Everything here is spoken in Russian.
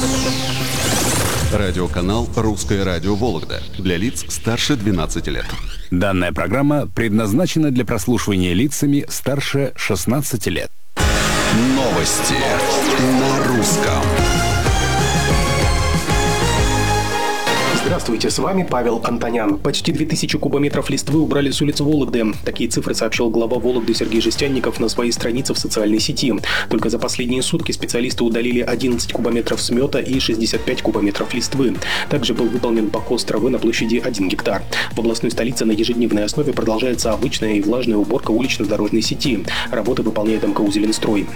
Радиоканал «Русское радио Вологда» для лиц старше 12 лет. Данная программа предназначена для прослушивания лицами старше 16 лет. Новости на русском. Здравствуйте, с вами Павел Антонян. Почти 2000 кубометров листвы убрали с улиц Вологды. Такие цифры сообщил глава Вологды Сергей Жестянников на своей странице в социальной сети. Только за последние сутки специалисты удалили 11 кубометров смета и 65 кубометров листвы. Также был выполнен покос травы на площади 1 гектар. В областной столице на ежедневной основе продолжается обычная и влажная уборка улично-дорожной сети. Работы выполняет МКУ «Зеленстрой».